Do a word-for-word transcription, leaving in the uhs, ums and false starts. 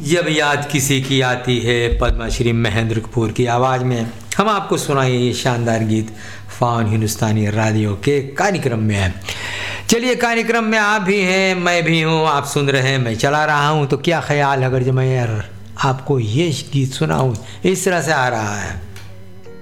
जब याद किसी की आती है, पद्मश्री महेंद्र कपूर की आवाज़ में हम आपको सुनाए ये शानदार गीत फ़ॉन हिंदुस्तानी रेडियो के कार्यक्रम में है। चलिए, कार्यक्रम में आप भी हैं, मैं भी हूँ, आप सुन रहे हैं, मैं चला रहा हूँ। तो क्या ख्याल अगर जब मैं यार आपको ये गीत सुनाऊँ, इस तरह से आ रहा है।